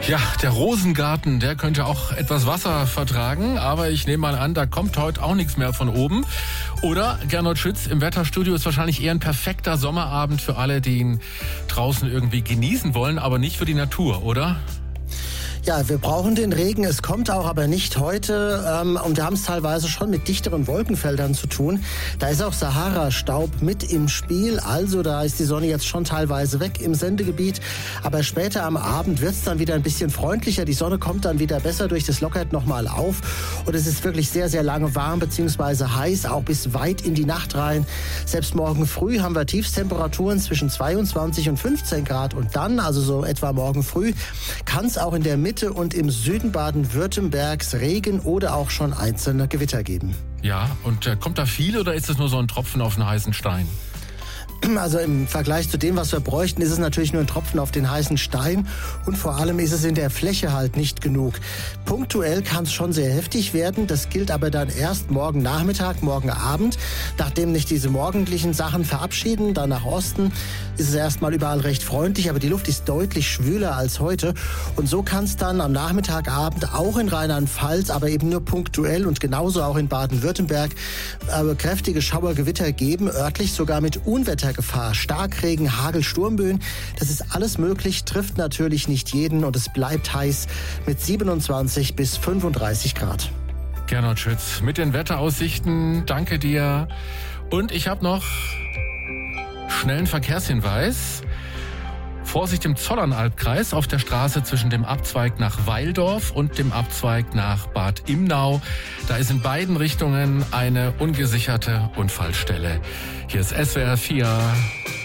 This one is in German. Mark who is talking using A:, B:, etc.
A: Ja, der Rosengarten, der könnte auch etwas Wasser vertragen, aber ich nehme mal an, da kommt heute auch nichts mehr von oben. Oder, Gernot Schütz, im Wetterstudio ist wahrscheinlich eher ein perfekter Sommerabend für alle, die ihn draußen irgendwie genießen wollen, aber nicht für die Natur, oder?
B: Ja, wir brauchen den Regen. Es kommt auch, aber nicht heute. Und wir haben es teilweise schon mit dichteren Wolkenfeldern zu tun. Da ist auch Sahara-Staub mit im Spiel. Also da ist die Sonne jetzt schon teilweise weg im Sendegebiet. Aber später am Abend wird es dann wieder ein bisschen freundlicher. Die Sonne kommt dann wieder besser durch das lockert nochmal auf. Und es ist wirklich sehr, sehr lange warm bzw. heiß, auch bis weit in die Nacht rein. Selbst morgen früh haben wir Tiefstemperaturen zwischen 22 und 15 Grad. Und dann, also so etwa morgen früh, kann es auch in der Mitte und im Süden Baden-Württembergs Regen oder auch schon einzelne Gewitter geben.
A: Ja, und kommt da viel oder ist es nur so ein Tropfen auf einen heißen Stein?
B: Also im Vergleich zu dem, was wir bräuchten, ist es natürlich nur ein Tropfen auf den heißen Stein und vor allem ist es in der Fläche halt nicht genug. Punktuell kann es schon sehr heftig werden, das gilt aber dann erst morgen Nachmittag, morgen Abend. Nachdem nicht diese morgendlichen Sachen verabschieden, dann nach Osten, ist es erstmal überall recht freundlich, aber die Luft ist deutlich schwüler als heute und so kann es dann am Nachmittagabend auch in Rheinland-Pfalz, aber eben nur punktuell und genauso auch in Baden-Württemberg kräftige Schauergewitter geben, örtlich sogar mit Unwettergefahr, Starkregen, Hagel, Sturmböen. Das ist alles möglich, trifft natürlich nicht jeden und es bleibt heiß mit 27 bis 35 Grad.
A: Gernot Schütz mit den Wetteraussichten, danke dir. Und ich habe noch schnellen Verkehrshinweis. Vorsicht im Zollernalbkreis auf der Straße zwischen dem Abzweig nach Weildorf und dem Abzweig nach Bad Imnau. Da ist in beiden Richtungen eine ungesicherte Unfallstelle. Hier ist SWR 4.